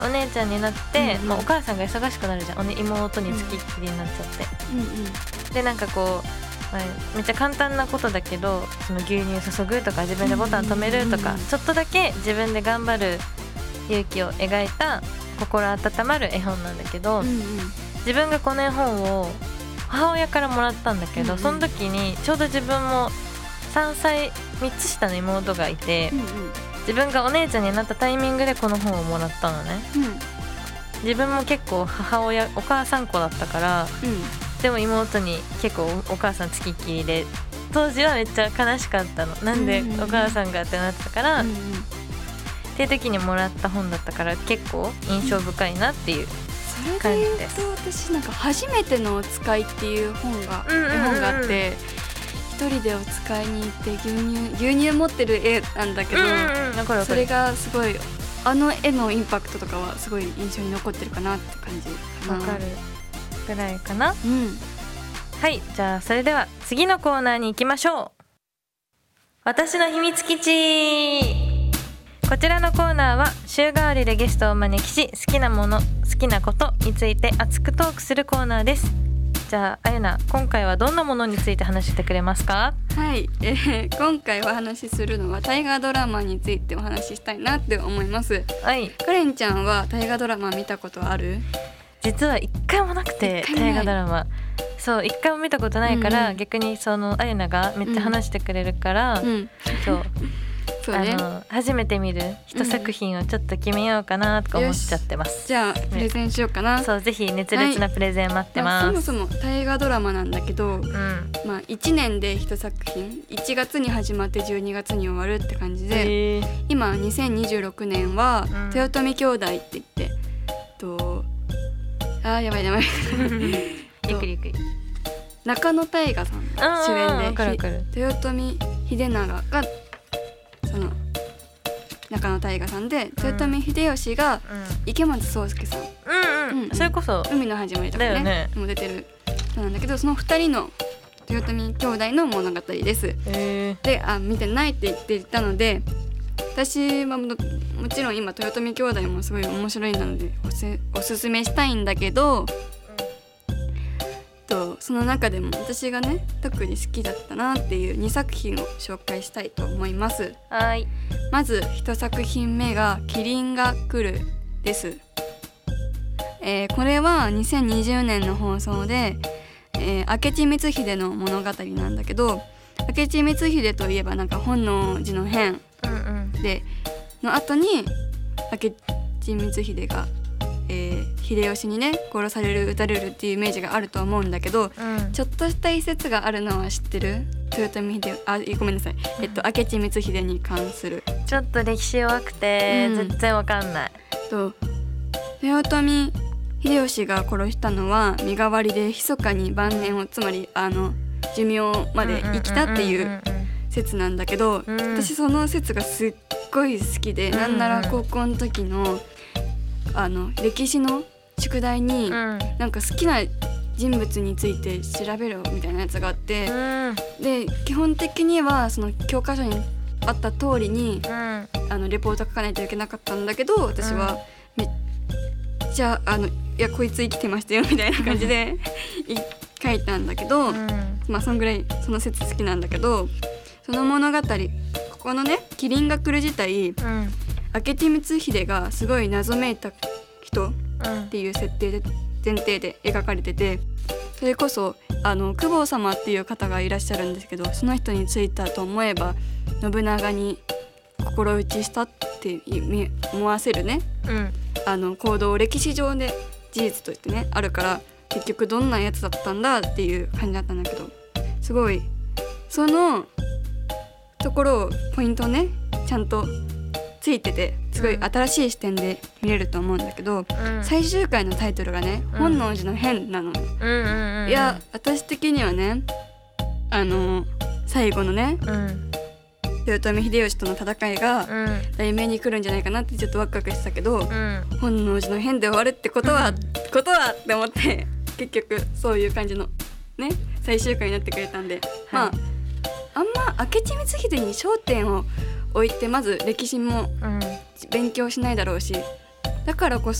お姉ちゃんになって、 うんうんお母さんが忙しくなるじゃん。妹につきっきりになっちゃって、でなんかこう、めっちゃ簡単なことだけど、その牛乳注ぐとか自分でボタン止めるとか、ちょっとだけ自分で頑張る勇気を描いた心温まる絵本なんだけど、自分がこの絵本を母親からもらったんだけど、その時にちょうど自分も3歳3つ下の妹がいて、自分がお姉ちゃんになったタイミングでこの本をもらったのね。自分も結構お母さん子だったから、でも妹に結構お母さんつきっきりで、当時はめっちゃ悲しかったの。なんでお母さんがってなったから、っていう時にもらった本だったから、結構印象深いなっていう感じです。 それで言うと私なんか初めてのお使いっていう絵本があって、一人でお使いに行って牛乳持ってる絵なんだけど、それがすごいあの絵のインパクトとかはすごい印象に残ってるかなって感じかな。 わかるぐらいかな。はい、じゃあそれでは次のコーナーに行きましょう。私の秘密基地。こちらのコーナーは週替わりでゲストをお招きし、好きなもの好きなことについて熱くトークするコーナーです。じゃああゆな、今回はどんなものについて話してくれますか？ はい、今回お話しするのは大河ドラマについてお話ししたいなって思います。 はい。 カレンちゃんは大河ドラマ見たことある？ 実は一回もなくて、大河ドラマそう一回も見たことないから、逆にそのあゆながめっちゃ話してくれるから、 そうね、 初めて見る一作品をちょっと決めようかなとか思っちゃってます。 じゃあプレゼンしようかな。 そう、ぜひ熱烈なプレゼン待ってます。 そもそも大河ドラマなんだけど、1年で一作品、1月に始まって12月に終わるって感じで、今2026年は豊臣兄弟って言って、やばいゆっくり中野大河さん主演で、豊臣秀長がその中野大河さんで、豊臣秀吉が池松壮亮さん、 それこそ海の始まりとかねも出てる人なんだけど、その2人の豊臣兄弟の物語です。で、見てないって言っていたので、私はもちろん今豊臣兄弟もすごい面白いのでおすすめしたいんだけど、その中でも私がね特に好きだったなっていう2作品を紹介したいと思います。 はい。 まず1作品目がキリンが来るです。これは2020年の放送で、明智光秀の物語なんだけど、明智光秀といえばなんか本能寺の変での後に明智光秀が秀吉にね殺される撃たれるっていうイメージがあると思うんだけど、ちょっとした一節があるのは知ってる？豊臣秀ごめんなさい、明智光秀に関する。 ちょっと歴史弱くて全然わかんない。 豊臣秀吉が殺したのは身代わりで密かに晩年を、つまり寿命まで生きたっていう説なんだけど、私その説がすっごい好きで、なんなら高校の時の歴史の宿題に、なんか好きな人物について調べろみたいなやつがあって、で基本的にはその教科書にあった通りに、レポート書かないといけなかったんだけど、私はめっちゃいやこいつ生きてましたよみたいな感じで書いたんだけど、そんぐらいその説好きなんだけど、その物語ここのねキリンが来る自体、明智光秀がすごい謎めいた人っていう設定で前提で描かれてて、それこそ公方様っていう方がいらっしゃるんですけど、その人についたと思えば信長に心打ちしたって思わせるね、行動を歴史上で事実としてねあるから、結局どんなやつだったんだっていう感じだったんだけど、すごいそのところをポイントをねちゃんとついてて、すごい新しい視点で見れると思うんだけど、最終回のタイトルがね、本能寺の変なの。いや私的にはね最後のね、豊臣秀吉との戦いが題名に来るんじゃないかなってちょっとワクワクしてたけど、本能寺の変で終わるってことはって思って、結局そういう感じのね最終回になってくれたんで、あんま明智光秀に焦点を置いてまず歴史も勉強しないだろうし、 だからこ